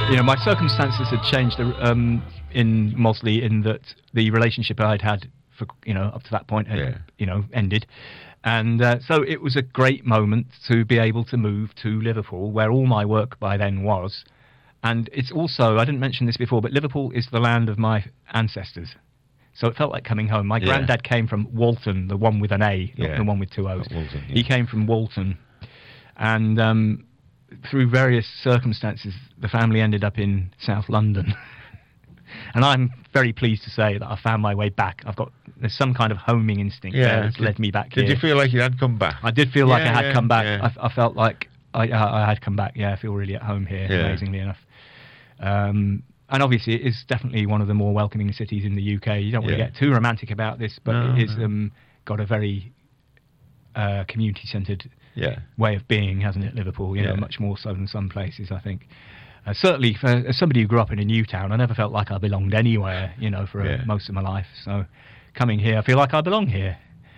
My circumstances had changed in Mosley in that the relationship I'd had for up to that point had ended, and so it was a great moment to be able to move to Liverpool, where all my work by then was. And it's also, I didn't mention this before, but Liverpool is the land of my ancestors. So it felt like coming home. My granddad came from Walton, the one with an A, not the one with two O's. Walton, He came from Walton. And through various circumstances, the family ended up in South London. And I'm very pleased to say that I found my way back. There's some kind of homing instinct there that's led me back here. Did you feel like you had come back? I did feel like I had come back. Yeah. I felt like I had come back. Yeah, I feel really at home here, amazingly enough. And obviously it is definitely one of the more welcoming cities in the UK. You don't want to get too romantic about this, but it is got a very community-centred way of being, hasn't it, Liverpool? Much more so than some places, I think. Certainly, as somebody who grew up in a new town, I never felt like I belonged anywhere, for most of my life. So coming here, I feel like I belong here.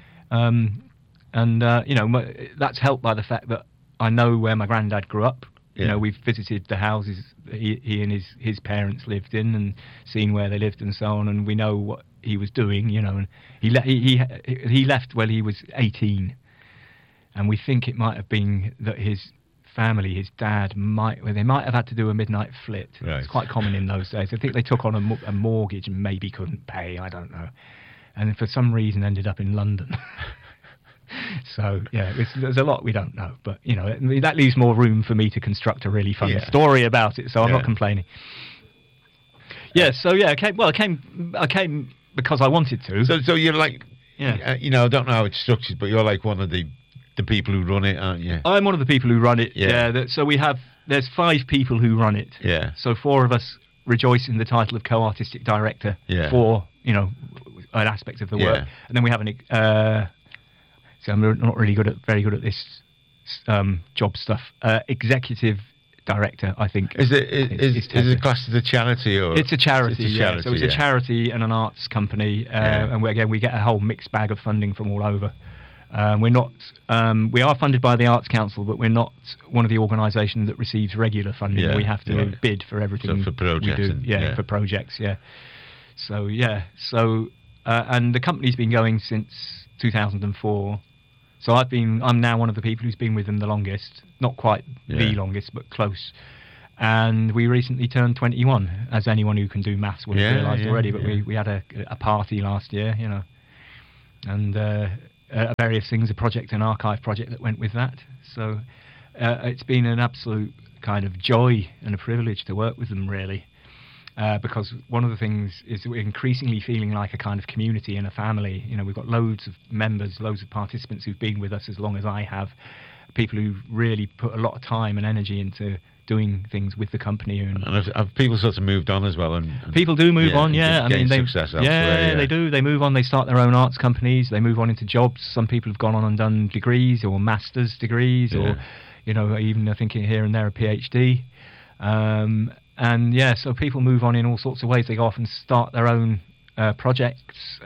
That's helped by the fact that I know where my granddad grew up. We've visited the houses he and his parents lived in and seen where they lived and so on, and we know what he was doing, and he left when he was 18, and we think it might have been that his family, his dad, might have had to do a midnight flit. Right. It's quite common in those days. I think they took on a mortgage and maybe couldn't pay, I don't know, and for some reason ended up in London. So there's a lot we don't know, but that leaves more room for me to construct a really funny story about it. So I'm not complaining. I came because I wanted to. So you're like, I don't know how it's structured, but you're like one of the people who run it, aren't you? I'm one of the people who run it. Yeah. So there's 5 people who run it. Yeah. So 4 of us rejoice in the title of co-artistic director for an aspect of the work, and then we have an. So I'm not really very good at this job stuff. Executive director, I think. Is it classed as a charity or? It's a charity. So it's a charity and an arts company, and we get a whole mixed bag of funding from all over. We're not. We are funded by the Arts Council, but we're not one of the organisations that receives regular funding. Yeah, we have to bid for everything. So for projects, we do. For projects. Yeah. So and the company's been going since 2004. So I'm now one of the people who's been with them the longest, not quite the longest, but close. And we recently turned 21, as anyone who can do maths will have realised already. But we had a party last year, and various things, an archive project that went with that. So it's been an absolute kind of joy and a privilege to work with them, really. Because one of the things is that we're increasingly feeling like a kind of community and a family. We've got loads of members, loads of participants who've been with us as long as I have, people who really put a lot of time and energy into doing things with the company. And have people sort of moved on as well? And people do move on, I mean, success elsewhere, they do. They move on. They start their own arts companies. They move on into jobs. Some people have gone on and done degrees or master's degrees, or even I think here and there a PhD. And so people move on in all sorts of ways. They go off and start their own projects.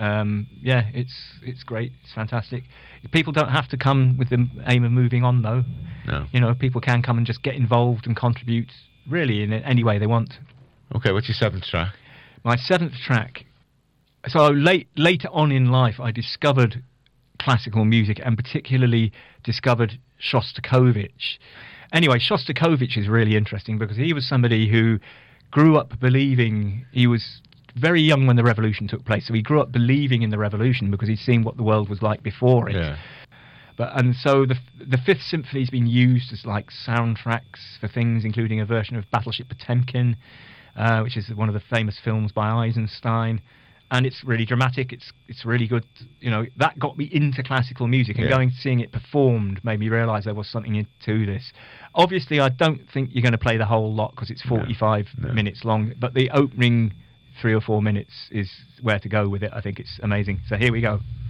It's great. It's fantastic. People don't have to come with the aim of moving on, though. No. People can come and just get involved and contribute, really, in any way they want. Okay, what's your 7th track? My 7th track. So later on in life, I discovered classical music, and particularly discovered Shostakovich. Anyway, Shostakovich is really interesting because he was somebody who grew up believing, he was very young when the revolution took place, so he grew up believing in the revolution because he'd seen what the world was like before it. Yeah. And so the Fifth Symphony's been used as like soundtracks for things, including a version of Battleship Potemkin, which is one of the famous films by Eisenstein. And it's really dramatic. It's really good. That got me into classical music, and going seeing it performed made me realise there was something to this. Obviously, I don't think you're going to play the whole lot because it's 45 minutes long. But the opening 3 or 4 minutes is where to go with it. I think it's amazing. So here we go.